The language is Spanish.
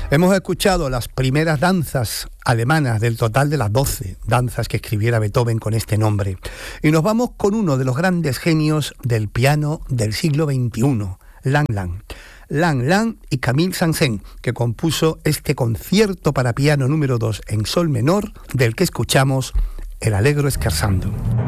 Hemos escuchado las primeras danzas alemanas del total de las 12 danzas que escribiera Beethoven con este nombre. Y nos vamos con uno de los grandes genios del piano del siglo XXI, Lang Lang. Lang Lang y Camille Saint-Saëns, que compuso este concierto para piano número 2 en sol menor, del que escuchamos el Allegro Scherzando.